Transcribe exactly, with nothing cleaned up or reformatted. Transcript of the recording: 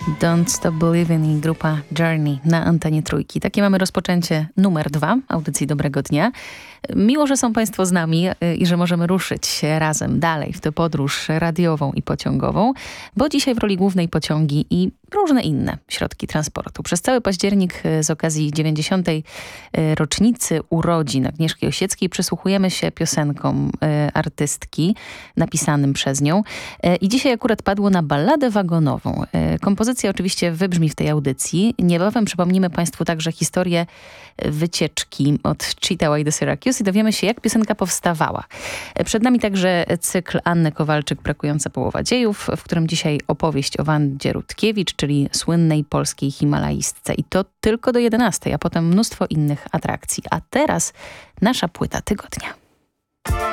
Don't Stop Believing i grupa Journey na antenie Trójki. Takie mamy rozpoczęcie numer dwa audycji Dobrego Dnia. Miło, że są Państwo z nami i że możemy ruszyć razem dalej w tę podróż radiową i pociągową, bo dzisiaj w roli głównej pociągi i różne inne środki transportu. Przez cały październik z okazji dziewięćdziesiątej rocznicy urodzin Agnieszki Osieckiej przysłuchujemy się piosenkom artystki napisanym przez nią. I dzisiaj akurat padło na balladę wagonową. Kompozycja oczywiście wybrzmi w tej audycji. Niebawem przypomnimy Państwu także historię wycieczki od Chitaway do Syracuse i dowiemy się, jak piosenka powstawała. Przed nami także cykl Anny Kowalczyk Brakująca połowa dziejów, w którym dzisiaj opowieść o Wandzie Rutkiewicz, czyli słynnej polskiej himalaistce. I to tylko do jedenastej, a potem mnóstwo innych atrakcji. A teraz nasza płyta tygodnia.